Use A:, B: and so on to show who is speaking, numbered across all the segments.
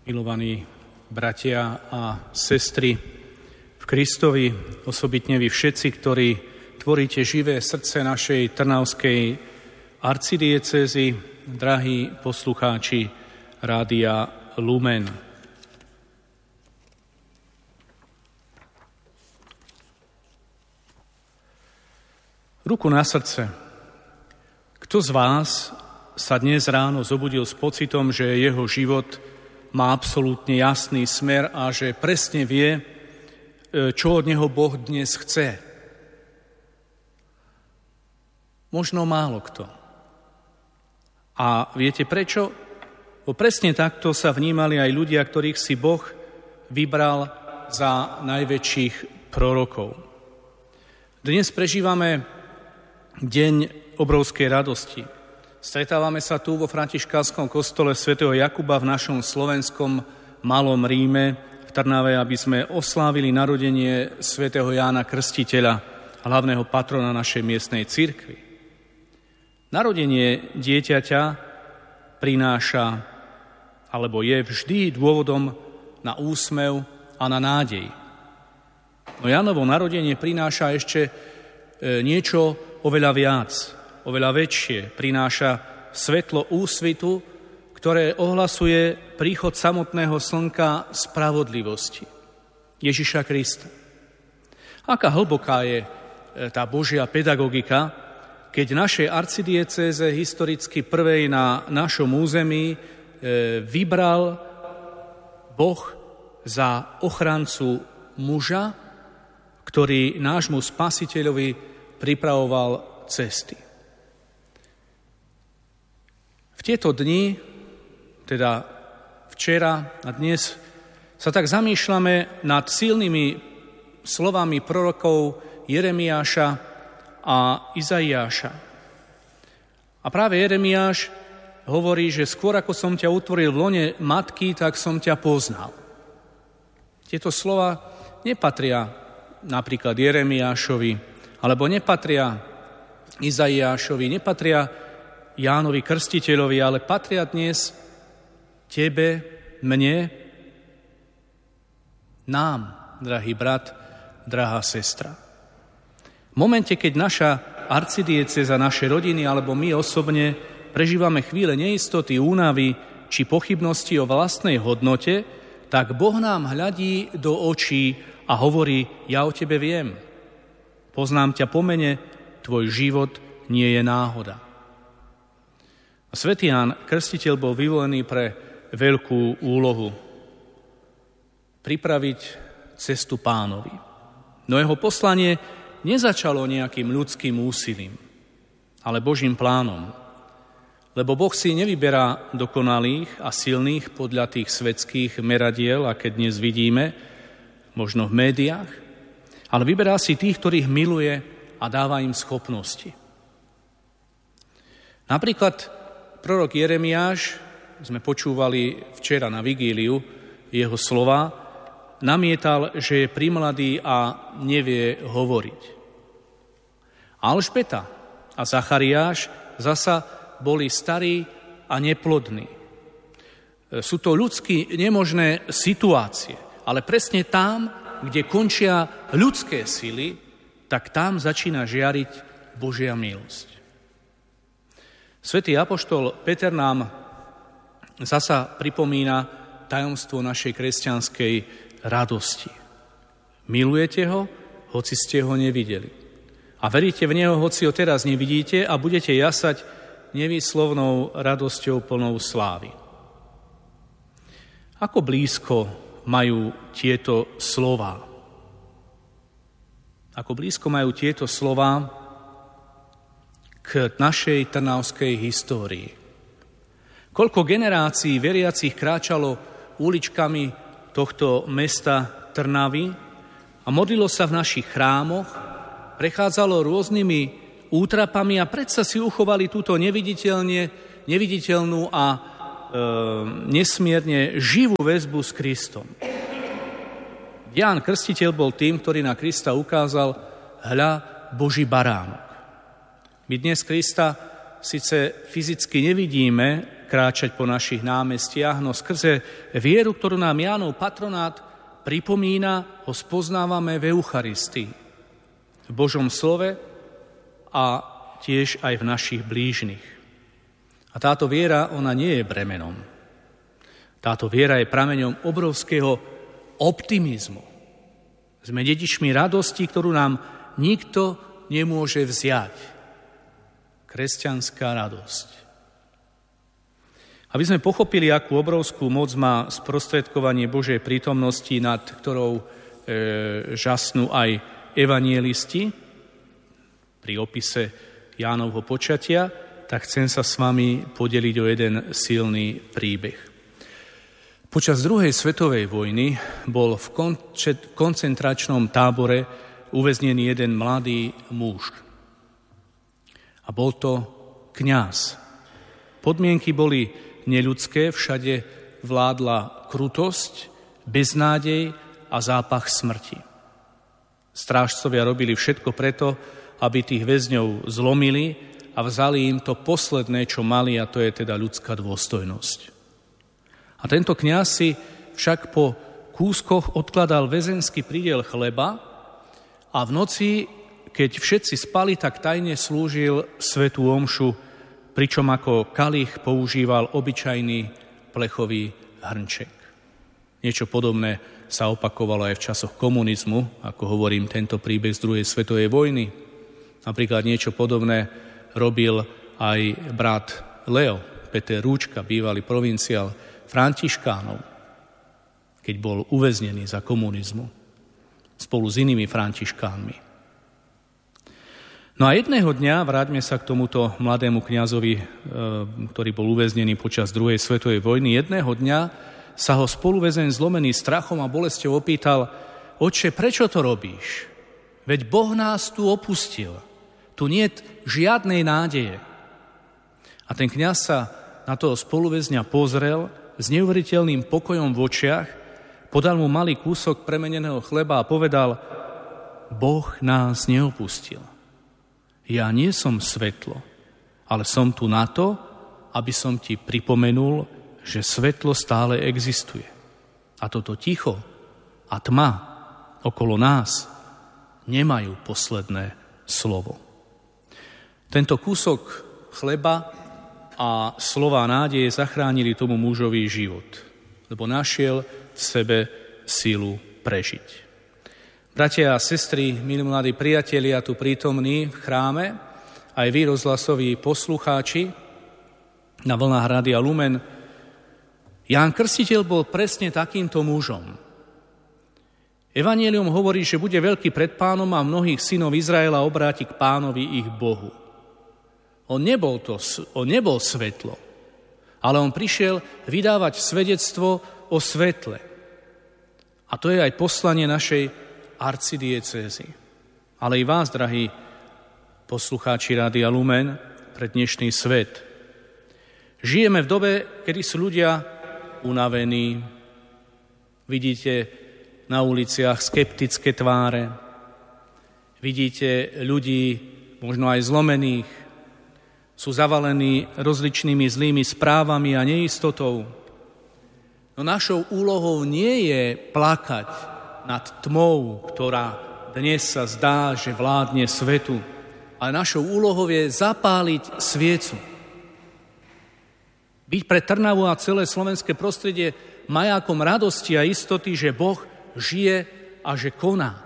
A: Milovaní bratia a sestry v Kristovi, osobitne vy všetci, ktorí tvoríte živé srdce našej trnavskej arcidiecézy, drahí poslucháči Rádia Lumen. Ruku na srdce. Kto z vás sa dnes ráno zobudil s pocitom, že jeho život má absolútne jasný smer a že presne vie, čo od neho Boh dnes chce? Možno málo kto. A viete prečo? Bo presne takto sa vnímali aj ľudia, ktorých si Boh vybral za najväčších prorokov. Dnes prežívame deň obrovskej radosti. Stretávame sa tu vo františkánskom kostole svätého Jakuba v našom slovenskom Malom Ríme v Trnave, aby sme oslávili narodenie svätého Jána Krstiteľa, hlavného patrona našej miestnej cirkvi. Narodenie dieťaťa prináša, alebo je vždy dôvodom na úsmev a na nádej. No Jánovo narodenie prináša ešte niečo oveľa viac, oveľa väčšie, prináša svetlo úsvitu, ktoré ohlasuje príchod samotného slnka spravodlivosti, Ježiša Krista. Aká hlboká je tá Božia pedagogika, keď našej arcidiecéze historicky prvej na našom území vybral Boh za ochrancu muža, ktorý nášmu Spasiteľovi pripravoval cesty. V tieto dni, teda včera a dnes, sa tak zamýšľame nad silnými slovami prorokov Jeremiáša a Izaiáša. A práve Jeremiáš hovorí, že skôr ako som ťa utvoril v lone matky, tak som ťa poznal. Tieto slova nepatria napríklad Jeremiášovi, alebo nepatria Izaiášovi, nepatria Jánovi Krstiteľovi, ale patria dnes tebe, mne, nám, drahý brat, drahá sestra. V momente, keď naša arcidiecéza, naše rodiny alebo my osobne prežívame chvíle neistoty, únavy či pochybnosti o vlastnej hodnote, tak Boh nám hľadí do očí a hovorí: ja o tebe viem. Poznám ťa po mene, tvoj život nie je náhoda. A svätý Ján Krstiteľ bol vyvolený pre veľkú úlohu. Pripraviť cestu Pánovi. No jeho poslanie nezačalo nejakým ľudským úsilím, ale Božím plánom. Lebo Boh si nevyberá dokonalých a silných podľa tých svetských meradiel, aké dnes vidíme, možno v médiách, ale vyberá si tých, ktorých miluje a dáva im schopnosti. Napríklad prorok Jeremiáš, sme počúvali včera na vigíliu jeho slova, namietal, že je primladý a nevie hovoriť. Alžbeta a Zachariáš zasa boli starí a neplodní. Sú to ľudsky nemožné situácie, ale presne tam, kde končia ľudské sily, tak tam začína žiariť Božia milosť. Svätý apoštol Peter nám zasa pripomína tajomstvo našej kresťanskej radosti. Milujete ho, hoci ste ho nevideli. A veríte v neho, hoci ho teraz nevidíte, a budete jasať nevýslovnou radosťou plnou slávy. Ako blízko majú tieto slová? Ako blízko majú tieto slová k našej trnavskej histórii? Koľko generácií veriacich kráčalo uličkami tohto mesta Trnavy a modlilo sa v našich chrámoch, prechádzalo rôznymi útrapami a predsa si uchovali túto neviditeľnú a nesmierne živú väzbu s Kristom. Ján Krstiteľ bol tým, ktorý na Krista ukázal: hľa, Boží baránok. My dnes Krista síce fyzicky nevidíme kráčať po našich námestiach, no skrze vieru, ktorú nám Jánov patronát pripomína, ho spoznávame v Eucharistii, v Božom slove a tiež aj v našich blížnych. A táto viera, ona nie je bremenom. Táto viera je prameňom obrovského optimizmu. Sme dedičmi radosti, ktorú nám nikto nemôže vziať. Kresťanská radosť. Aby sme pochopili, akú obrovskú moc má sprostredkovanie Božej prítomnosti, nad ktorou žasnú aj evanielisti pri opise Jánovho počatia, tak chcem sa s vami podeliť o jeden silný príbeh. Počas druhej svetovej vojny bol v koncentračnom tábore uväznený jeden mladý muž. A bol to kňaz. Podmienky boli neľudské, všade vládla krutosť, beznádej a zápach smrti. Strážcovia robili všetko preto, aby tých väzňov zlomili a vzali im to posledné, čo mali, a to je teda ľudská dôstojnosť. A tento kňaz si však po kúskoch odkladal väzenský prídel chleba a v noci, keď všetci spali, tak tajne slúžil svätú omšu, pričom ako kalich používal obyčajný plechový hrnček. Niečo podobné sa opakovalo aj v časoch komunizmu, ako hovorím, tento príbeh z druhej svetovej vojny. Napríklad niečo podobné robil aj brat Leo, Peter Rúčka, bývalý provinciál františkánov, keď bol uväznený za komunizmu spolu s inými františkánmi. No a jedného dňa, vráťme sa k tomuto mladému kňazovi, ktorý bol uväznený počas druhej svetovej vojny, jedného dňa sa ho spoluväzeň zlomený strachom a bolesťou opýtal: Otče, prečo to robíš? Veď Boh nás tu opustil. Tu niet žiadnej nádeje. A ten kňaz sa na toho spoluväzňa pozrel s neuveriteľným pokojom v očiach, podal mu malý kúsok premeneného chleba a povedal: Boh nás neopustil. Ja nie som svetlo, ale som tu na to, aby som ti pripomenul, že svetlo stále existuje. A toto ticho a tma okolo nás nemajú posledné slovo. Tento kúsok chleba a slová nádeje zachránili tomu mužovi život, lebo našiel v sebe silu prežiť. Bratia a sestry, milí mladí priatelia tu prítomní v chráme, aj vy rozhlasoví poslucháči na vlnách Rádia Lumen, Ján Krstiteľ bol presne takýmto mužom. Evanjelium hovorí, že bude veľký pred Pánom a mnohých synov Izraela obráti k Pánovi ich Bohu. On nebol svetlo, ale on prišiel vydávať svedectvo o svetle. A to je aj poslanie našej arcidiecézy. Ale i vás, drahí poslucháči Rádia Lumen, pre dnešný svet. Žijeme v dobe, kedy sú ľudia unavení. Vidíte na uliciach skeptické tváre. Vidíte ľudí možno aj zlomených. Sú zavalení rozličnými zlými správami a neistotou. No našou úlohou nie je plakať nad tmou, ktorá dnes sa zdá, že vládne svetu. Ale našou úlohou je zapáliť sviecu. Byť pre Trnavu a celé slovenské prostredie majákom radosti a istoty, že Boh žije a že koná.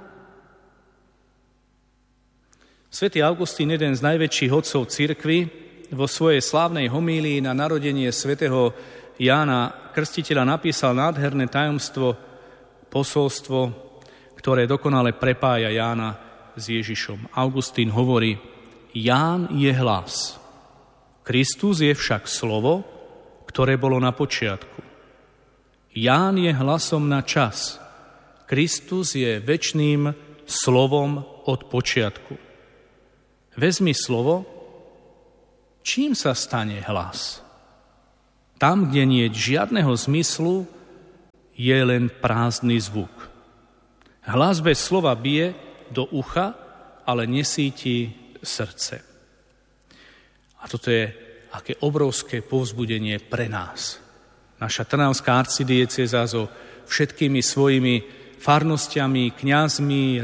A: Svätý Augustín, jeden z najväčších otcov cirkvi, vo svojej slávnej homílii na narodenie svätého Jána Krstiteľa napísal nádherné tajomstvo, posolstvo, ktoré dokonale prepája Jána s Ježišom. Augustín hovorí: Ján je hlas, Kristus je však slovo, ktoré bolo na počiatku. Ján je hlasom na čas, Kristus je večným slovom od počiatku. Vezmi slovo, čím sa stane hlas? Tam, kde nie je žiadneho zmyslu, je len prázdny zvuk. Hlas bez slova bije do ucha, ale nesíti srdce. A toto je aké obrovské povzbudenie pre nás. Naša trnavská arcidiecéza so všetkými svojimi farnostiami, kňazmi,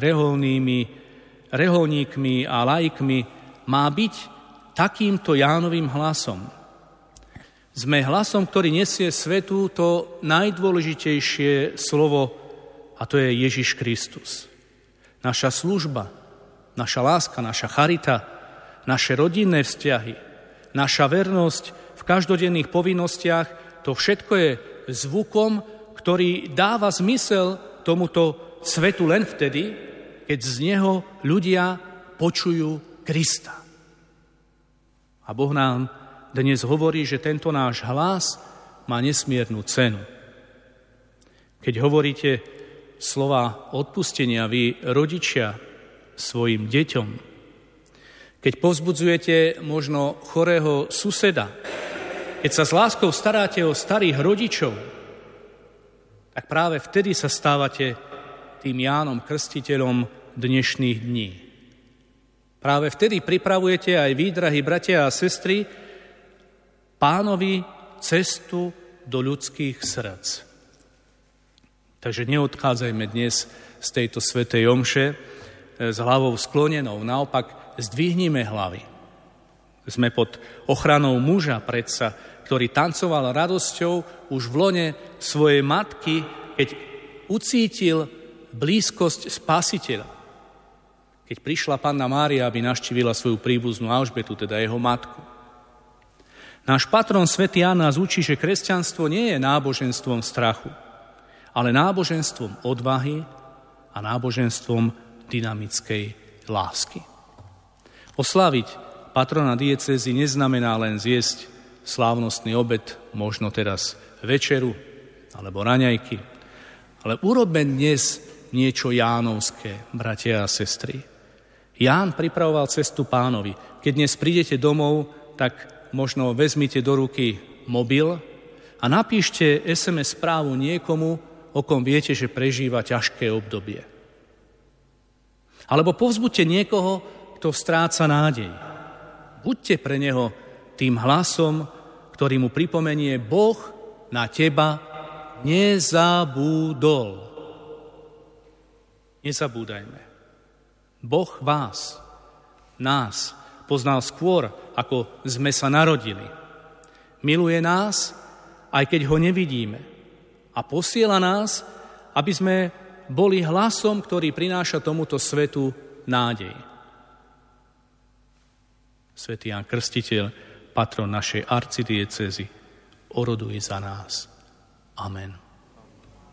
A: reholníkmi a laikmi má byť takýmto Jánovým hlasom. Sme hlasom, ktorý nesie svetu to najdôležitejšie slovo, a to je Ježiš Kristus. Naša služba, naša láska, naša charita, naše rodinné vzťahy, naša vernosť v každodenných povinnostiach, to všetko je zvukom, ktorý dáva zmysel tomuto svetu len vtedy, keď z neho ľudia počujú Krista. A Boh nám dnes hovorí, že tento náš hlas má nesmiernu cenu. Keď hovoríte slova odpustenia vy, rodičia, svojim deťom, keď povzbudzujete možno chorého suseda, keď sa s láskou staráte o starých rodičov, tak práve vtedy sa stávate tým Jánom Krstiteľom dnešných dní. Práve vtedy pripravujete aj vy, drahí bratia a sestry, Pánovi cestu do ľudských srdc. Takže neodchádzajme dnes z tejto svätej omše s hlavou sklonenou, naopak zdvihnime hlavy. Sme pod ochranou muža predsa, ktorý tancoval radosťou už v lone svojej matky, keď ucítil blízkosť Spasiteľa. Keď prišla Panna Mária, aby navštívila svoju príbuznú Alžbetu, teda jeho matku. Náš patron svätý Ján nás učí, že kresťanstvo nie je náboženstvom strachu, ale náboženstvom odvahy a náboženstvom dynamickej lásky. Osláviť patrona diecézy neznamená len zjesť slávnostný obed, možno teraz večeru alebo raňajky, ale urobme dnes niečo jánovské, bratia a sestry. Ján pripravoval cestu Pánovi. Keď dnes prídete domov, tak možno vezmite do ruky mobil a napíšte SMS správu niekomu, o kom viete, že prežíva ťažké obdobie. Alebo povzbuďte niekoho, kto stráca nádej. Buďte pre neho tým hlasom, ktorý mu pripomenie: Boh na teba nezabúdol. Nezabúdajme. Boh vás, nás, poznal skôr, ako sme sa narodili. Miluje nás, aj keď ho nevidíme. A posiela nás, aby sme boli hlasom, ktorý prináša tomuto svetu nádej. Svätý Ján Krstiteľ, patron našej arcidiecézy, oroduj za nás. Amen.